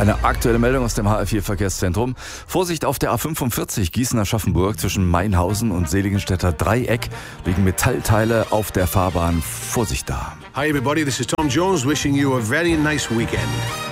Eine aktuelle Meldung aus dem HR4-Verkehrszentrum. Vorsicht auf der A45 Gießen-Aschaffenburg zwischen Mainhausen und Seligenstädter Dreieck liegen Metallteile auf der Fahrbahn. Vorsicht da. Hi everybody, this is Tom Jones wishing you a very nice weekend.